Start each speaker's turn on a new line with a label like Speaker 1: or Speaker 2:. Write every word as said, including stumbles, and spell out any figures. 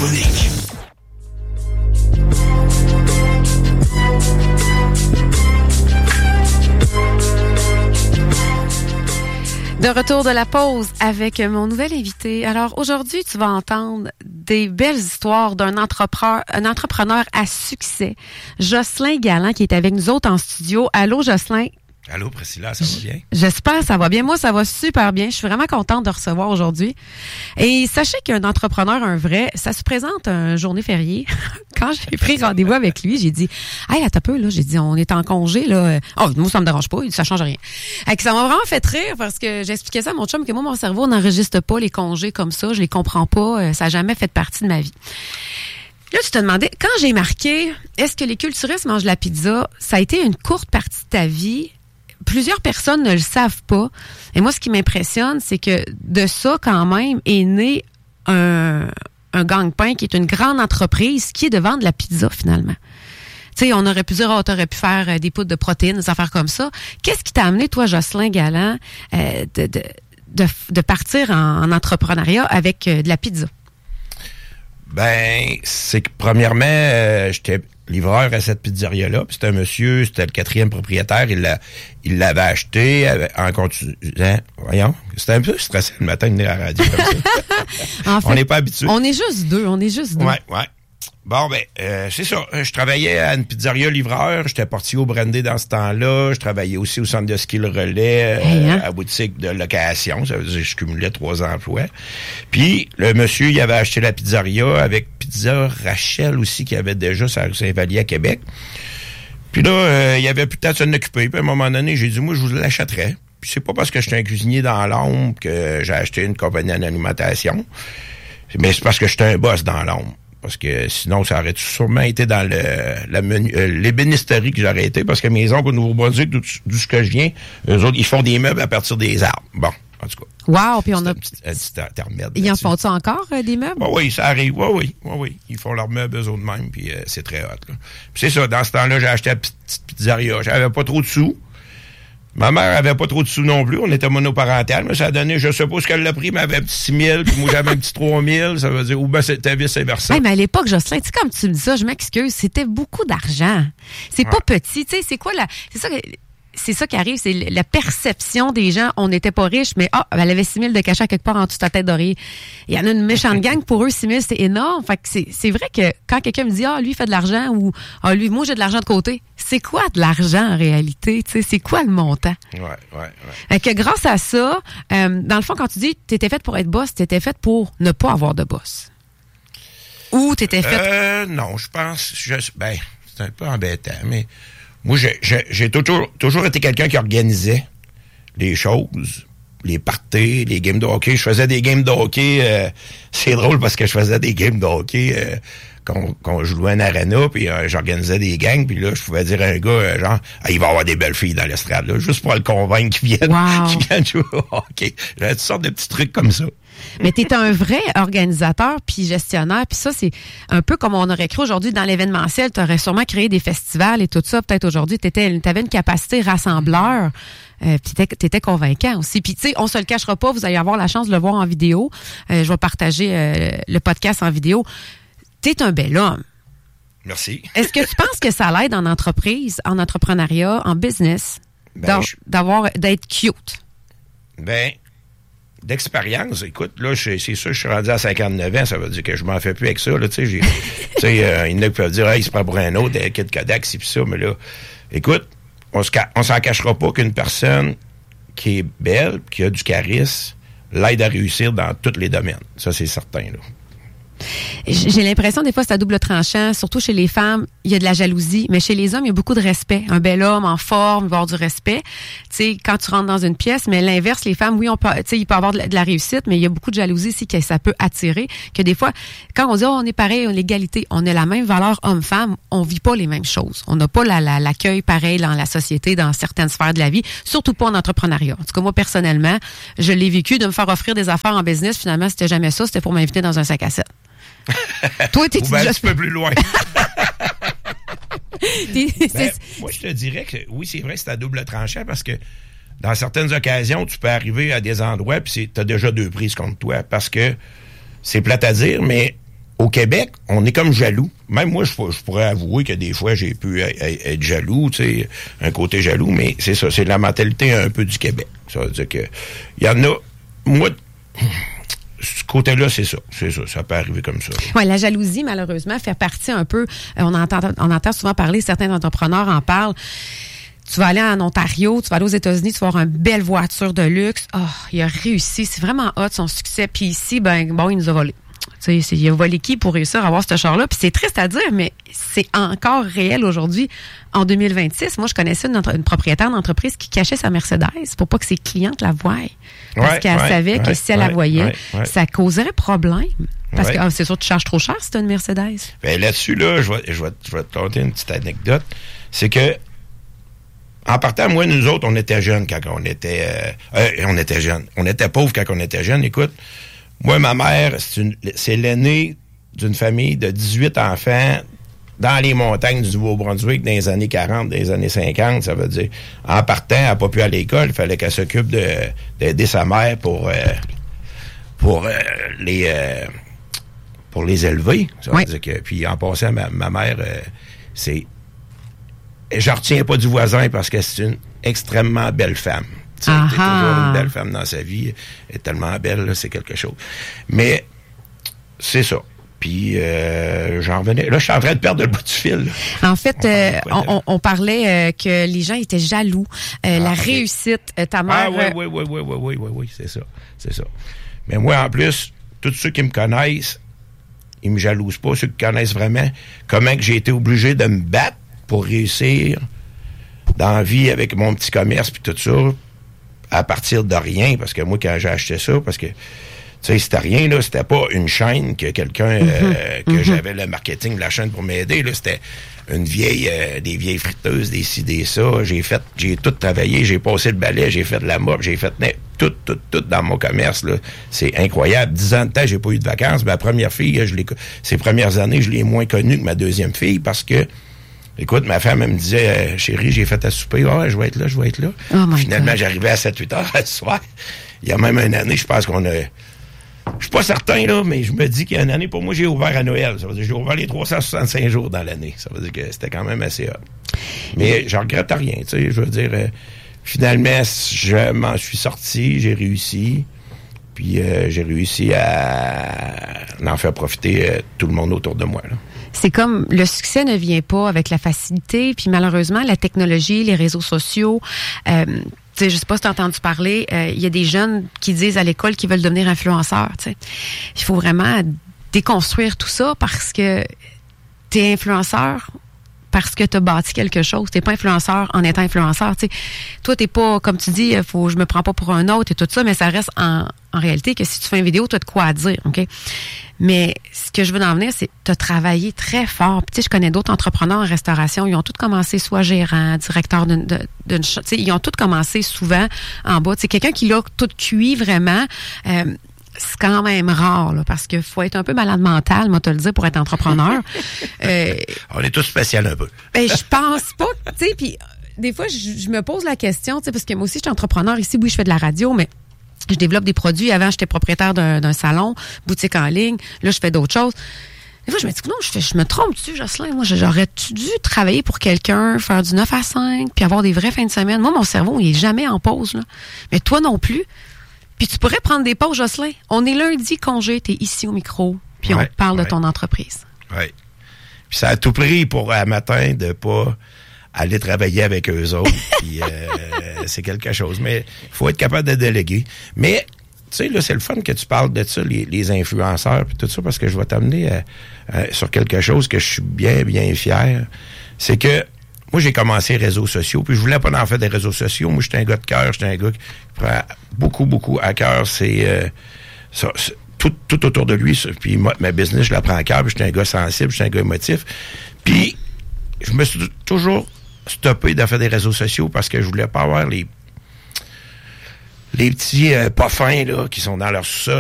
Speaker 1: Radiophonique.
Speaker 2: De retour de la pause avec mon nouvel invité. Alors aujourd'hui, tu vas entendre des belles histoires d'un entrepreneur, un entrepreneur à succès, Jocelyn Galland, qui est avec nous autres en studio. Allô, Jocelyn?
Speaker 3: Allô, Priscilla, ça va bien?
Speaker 2: J'espère que ça va bien. Moi, ça va super bien. Je suis vraiment contente de recevoir aujourd'hui. Et sachez qu'un entrepreneur, un vrai, ça se présente un journée fériée. Quand j'ai pris rendez-vous avec lui, j'ai dit, hey, attends un peu, là, j'ai dit, on est en congé, là. Oh, moi, ça me dérange pas, ça change rien. Et que ça m'a vraiment fait rire parce que j'expliquais ça à mon chum que moi, mon cerveau n'enregistre pas les congés comme ça. Je les comprends pas. Ça n'a jamais fait partie de ma vie. Là, tu te demandais, quand j'ai marqué, est-ce que les culturistes mangent la pizza? Ça a été une courte partie de ta vie. Plusieurs personnes ne le savent pas. Et moi, ce qui m'impressionne, c'est que de ça, quand même, est né un, un gang-pain qui est une grande entreprise qui est de vendre la pizza, finalement. Tu sais, on aurait pu dire, oh, t'aurais pu faire des poudres de protéines, des affaires comme ça. Qu'est-ce qui t'a amené, toi, Jocelyn Galland, euh, de, de, de, de partir en, en entrepreneuriat avec euh, de la pizza?
Speaker 3: Ben, c'est que, premièrement, euh, j'étais livreur à cette pizzeria-là. Puis c'était un monsieur, c'était le quatrième propriétaire. Il l'a, il l'avait acheté en continuant. Voyons, c'était un peu stressant le matin de venir à la radio comme ça. En fait, on n'est pas habitué.
Speaker 2: On est juste deux, on est juste deux.
Speaker 3: Ouais, ouais. Bon, ben, euh, c'est ça. Je travaillais à une pizzeria livreur. J'étais parti au Brandé dans ce temps-là. Je travaillais aussi au centre de ski Le Relais, euh, hey, hein? à boutique de location. Ça veut dire que je cumulais trois emplois. Puis, le monsieur, il avait acheté la pizzeria avec Pizza Rachel aussi, qui avait déjà sa rue Saint-Vallier à Québec. Puis là, euh, il y avait plus de temps de s'en occuper. Puis à un moment donné, j'ai dit, moi, je vous l'achèterais. Puis c'est pas parce que j'étais un cuisinier dans l'ombre que j'ai acheté une compagnie en alimentation. Mais c'est parce que j'étais un boss dans l'ombre. Parce que sinon, ça aurait sûrement été dans le, la menu, euh, l'ébénisterie que j'aurais été. Parce que mes oncles au Nouveau-Brunswick, d'où, d'où ce que je viens, eux autres, ils font des meubles à partir des arbres. Bon, en tout cas.
Speaker 2: Wow, puis on a...
Speaker 3: Un petit, un petit intermède.
Speaker 2: Ils en font-tu encore, euh, des meubles?
Speaker 3: Bah oui, ça arrive. Oui, oui, oui, oui. Ils font leurs meubles eux autres mêmes, puis euh, c'est très hot, là. Puis c'est ça, dans ce temps-là, j'ai acheté la petite, petite pizzeria. J'avais pas trop de sous. Ma mère avait pas trop de sous non plus. On était monoparental, mais ça a donné, je sais pas ce qu'elle l'a pris, mais elle avait un petit six mille, puis moi j'avais un petit trois mille. Ça veut dire, ou ben c'était vice-versa.
Speaker 2: Hey, mais à l'époque, Jocelyn, tu sais, comme tu me dis ça, je m'excuse, c'était beaucoup d'argent. C'est ouais. pas petit. Tu sais, c'est quoi la. C'est ça que. C'est ça qui arrive, c'est la perception des gens. On n'était pas riches, mais ah, oh, elle avait six mille de cachet quelque part en dessous de ta tête d'oreiller. Il y en a une méchante gang. Pour eux, six mille, c'est énorme. Fait que c'est, c'est vrai que quand quelqu'un me dit, ah, lui, il fait de l'argent ou ah, lui, moi, j'ai de l'argent de côté. C'est quoi de l'argent en réalité? Tu sais, c'est quoi le montant?
Speaker 3: Ouais, ouais, ouais.
Speaker 2: Fait que grâce à ça, euh, dans le fond, quand tu dis t'étais faite pour être boss, t'étais faite pour ne pas avoir de boss. Ou t'étais faite.
Speaker 3: Euh, non, je pense, je, ben, c'est un peu embêtant, mais. Moi, j'ai, j'ai, j'ai toujours, toujours été quelqu'un qui organisait les choses, les parties, les games de hockey. Je faisais des games de hockey. Euh, c'est drôle parce que je faisais des games de hockey euh, quand, quand je jouais en arena, puis euh, j'organisais des gangs. Puis là, je pouvais dire à un gars, euh, genre, ah, il va y avoir des belles filles dans l'estrade, là, juste pour le convaincre qu'ils viennent,
Speaker 2: wow.
Speaker 3: qu'ils viennent jouer au hockey. J'avais toutes sortes de petits trucs comme ça.
Speaker 2: Mais t'es un vrai organisateur puis gestionnaire, puis ça, c'est un peu comme on aurait cru aujourd'hui dans l'événementiel. T'aurais sûrement créé des festivals et tout ça. Peut-être aujourd'hui, t'étais, t'avais une capacité rassembleur. Euh, puis t'étais, t'étais convaincant aussi. Puis tu sais, on se le cachera pas, vous allez avoir la chance de le voir en vidéo. Euh, je vais partager euh, le podcast en vidéo. T'es un bel homme.
Speaker 3: Merci.
Speaker 2: Est-ce que tu penses que ça l'aide en entreprise, en entrepreneuriat, en business,
Speaker 3: ben, je...
Speaker 2: d'avoir, d'être cute?
Speaker 3: Ben... D'expérience, écoute, là, c'est sûr, je suis rendu à cinquante-neuf ans, ça veut dire que je m'en fais plus avec ça, là, tu sais, j'ai, tu sais, euh, il y en a qui peuvent dire, hey, il se prend pour un autre, Kid Kodak, c'est pis ça, mais là, écoute, on se, on s'en cachera pas qu'une personne qui est belle, qui a du charisme, l'aide à réussir dans tous les domaines. Ça, c'est certain, là.
Speaker 2: J'ai l'impression, des fois, c'est à double tranchant. Surtout chez les femmes, il y a de la jalousie. Mais chez les hommes, il y a beaucoup de respect. Un bel homme en forme, il va avoir du respect. Tu sais, quand tu rentres dans une pièce, mais l'inverse, les femmes, oui, on peut, tu sais, il peut avoir de la, de la réussite, mais il y a beaucoup de jalousie ici que ça peut attirer. Que des fois, quand on dit, oh, on est pareil, on a l'égalité, on a la même valeur homme-femme, on vit pas les mêmes choses. On n'a pas la, la, l'accueil pareil dans la société, dans certaines sphères de la vie, surtout pas en entrepreneuriat. En tout cas, moi, personnellement, je l'ai vécu de me faire offrir des affaires en business. Finalement, c'était jamais ça, c'était pour m'inviter dans un sac à sept. Toi, t'es
Speaker 3: ben, un petit peu plus loin.
Speaker 2: t'es,
Speaker 3: ben, moi, je te dirais que oui, c'est vrai, c'est à double tranchant parce que dans certaines occasions, tu peux arriver à des endroits puis t'as déjà deux prises contre toi parce que c'est plate à dire, mais au Québec, on est comme jaloux. Même moi, je, je pourrais avouer que des fois, j'ai pu être, être jaloux, tu sais, un côté jaloux, mais c'est ça, c'est la mentalité un peu du Québec. Ça veut dire que il y en a, moi, ce côté-là, c'est ça, c'est ça, ça peut arriver comme ça.
Speaker 2: Oui, la jalousie, malheureusement, fait partie un peu, euh, on entend, on entend souvent parler, certains entrepreneurs en parlent. Tu vas aller en Ontario, tu vas aller aux États-Unis, tu vas avoir une belle voiture de luxe. Oh, il a réussi, c'est vraiment hot son succès. Puis ici, ben bon, il nous a volé. Tu sais, il a volé qui pour réussir à avoir ce char-là? Puis c'est triste à dire, mais c'est encore réel aujourd'hui, en deux mille vingt-six. Moi, je connaissais une, entre, une propriétaire d'entreprise qui cachait sa Mercedes pour pas que ses clientes la voient. Parce ouais, qu'elle ouais, savait ouais, que si elle ouais, la voyait, ouais, ouais. ça causerait problème. Parce ouais. que ah, c'est sûr que tu charges trop cher si tu as une Mercedes.
Speaker 3: Ben là-dessus, là, je vais, je vais, je vais te conter une petite anecdote. C'est que, en partant, moi, nous autres, on était jeunes quand on était... Euh, euh, on était jeunes. On était pauvres quand on était jeunes. Écoute, moi, ma mère, c'est, une, c'est l'aînée d'une famille de dix-huit enfants dans les montagnes du Nouveau-Brunswick dans les années quarante, dans les années cinquante, ça veut dire. En partant, elle n'a pas pu aller à l'école, il fallait qu'elle s'occupe de, d'aider sa mère pour, euh, pour, euh, les, euh, pour les élever. Ça veut oui. dire que, puis en passant, ma, ma mère, euh, c'est... Je retiens pas du voisin parce que c'est une extrêmement belle femme. Tu sais, t'es toujours une belle femme dans sa vie. Elle est tellement belle, là, c'est quelque chose. Mais c'est ça. Puis euh, j'en revenais. Là, je suis en train de perdre le bout du fil. Là.
Speaker 2: En fait, on, euh, on, on parlait euh, que les gens étaient jaloux. Euh, ah, la okay. réussite, euh, ta mère...
Speaker 3: Ah oui, oui, oui, oui, oui, oui, oui, oui, c'est ça. C'est ça. Mais moi, en plus, tous ceux qui me connaissent, ils me jalousent pas. Ceux qui connaissent vraiment comment que j'ai été obligé de me battre pour réussir dans la vie avec mon petit commerce puis tout ça, à partir de rien, parce que moi, quand j'ai acheté ça, parce que, tu sais, c'était rien, là, c'était pas une chaîne que quelqu'un, mm-hmm. euh, que mm-hmm. j'avais le marketing de la chaîne pour m'aider, là, c'était une vieille, euh, des vieilles friteuses, des ci, des ça, j'ai fait, j'ai tout travaillé, j'ai passé le balai, j'ai fait de la mop, j'ai fait tout, tout, tout dans mon commerce, là, c'est incroyable. Dix ans de temps, j'ai pas eu de vacances, ma première fille, je l'ai, ces premières années, je l'ai moins connue que ma deuxième fille, parce que écoute, ma femme, elle me disait, euh, chérie, j'ai fait à souper. Ah, oh, je vais être là, je vais être là. Oh Finalement, God. J'arrivais à sept huit heures ce soir. Il y a même une année, je pense qu'on a... Je suis pas certain, là, mais je me dis qu'il y a une année, pour moi, j'ai ouvert à Noël. Ça veut dire que j'ai ouvert les trois cent soixante-cinq jours dans l'année. Ça veut dire que c'était quand même assez hot. Mais je regrette rien, tu sais. Je veux dire, euh, finalement, je m'en suis sorti, j'ai réussi. Puis euh, j'ai réussi à en faire profiter euh, tout le monde autour de moi, là.
Speaker 2: C'est comme le succès ne vient pas avec la facilité, puis malheureusement, la technologie, les réseaux sociaux, euh, tu sais, je sais pas si tu as entendu parler, il euh, y a des jeunes qui disent à l'école qu'ils veulent devenir influenceurs, tu sais. Il faut vraiment déconstruire tout ça parce que t'es influenceur parce que tu as bâti quelque chose. T'es pas influenceur en étant influenceur. Tu sais, toi, t'es pas, comme tu dis, faut je me prends pas pour un autre et tout ça, mais ça reste en, en réalité que si tu fais une vidéo, tu as de quoi à dire, OK? Mais ce que je veux en venir, c'est que tu as travaillé très fort. Puis, tu sais, je connais d'autres entrepreneurs en restauration. Ils ont tous commencé soit gérant, directeur d'une... d'une tu sais, ils ont tous commencé souvent en bas. Tu sais, quelqu'un qui l'a tout cuit vraiment... Euh, c'est quand même rare, là, parce qu'il faut être un peu malade mental, moi, te le dire, pour être entrepreneur. euh,
Speaker 3: On est tous spécial un peu.
Speaker 2: Ben, je pense pas, tu sais, puis des fois, je, je me pose la question, tu sais, parce que moi aussi, je suis entrepreneur ici, oui, je fais de la radio, mais je développe des produits. Avant, j'étais propriétaire d'un, d'un salon, boutique en ligne. Là, je fais d'autres choses. Des fois, je me dis, non, je, fais, je me trompe-tu, Jocelyn? Moi, j'aurais-tu dû travailler pour quelqu'un, faire du neuf à cinq, puis avoir des vraies fins de semaine? Moi, mon cerveau, il est jamais en pause, là. Mais toi non plus. Puis tu pourrais prendre des pauses, Jocelyn. On est lundi, congé, t'es ici au micro, puis ouais, on parle ouais. de ton entreprise.
Speaker 3: Oui. Puis ça a tout pris pour, un matin, de pas aller travailler avec eux autres. Puis euh, c'est quelque chose. Mais il faut être capable de déléguer. Mais, tu sais, là, c'est le fun que tu parles de ça, les, les influenceurs, puis tout ça, parce que je vais t'amener à, à, sur quelque chose que je suis bien, bien fier. C'est que moi, j'ai commencé les réseaux sociaux, puis je voulais pas en faire des réseaux sociaux. Moi, j'étais un gars de cœur, j'étais un gars qui prend beaucoup, beaucoup à cœur. C'est, euh, ça, c'est tout, tout autour de lui. Ça, puis moi, ma business, je la prends à cœur, puis j'étais un gars sensible, j'étais un gars émotif. Puis, je me suis toujours stoppé de faire des réseaux sociaux parce que je voulais pas avoir les les petits euh, pas fins, là, qui sont dans leur sous-sol,